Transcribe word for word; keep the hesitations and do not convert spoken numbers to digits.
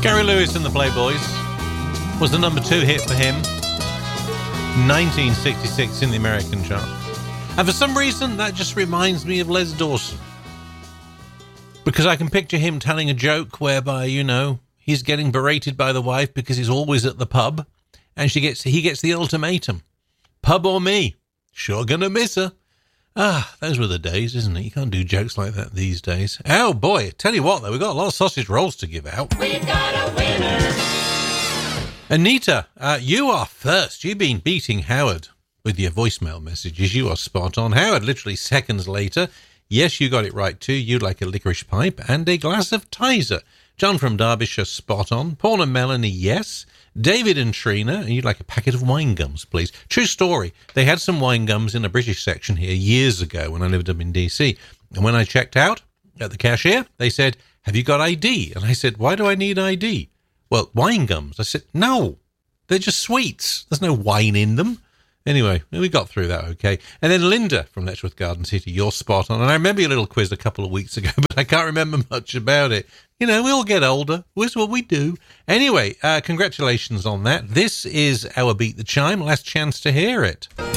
Gary Lewis and the Playboys was the number two hit for him, nineteen sixty-six in the American chart. And for some reason, that just reminds me of Les Dawson. Because I can picture him telling a joke whereby, you know, he's getting berated by the wife because he's always at the pub, and she gets he gets the ultimatum. Pub or me? Sure gonna miss her. Ah, those were the days, isn't it? You can't do jokes like that these days. Oh, boy. Tell you what, though, we've got a lot of sausage rolls to give out. We've got a winner. Anita, uh, you are first. You've been beating Howard with your voicemail messages. You are spot on. Howard, literally seconds later. Yes, you got it right, too. You'd like a licorice pipe and a glass of Tizer. John from Derbyshire, spot on. Paul and Melanie, yes. David and Trina, you'd like a packet of wine gums, please. True story. They had some wine gums in a British section here years ago when I lived up in D C. And when I checked out at the cashier, they said, have you got I D? And I said, why do I need I D? Well, wine gums. I said, no, they're just sweets. There's no wine in them. Anyway, we got through that okay. And then Linda from Letchworth Garden City, you're spot on. And I remember your little quiz a couple of weeks ago, but I can't remember much about it. You know, we all get older. That's what we do. Anyway, uh, congratulations on that. This is our Beat the Chime. Last chance to hear it.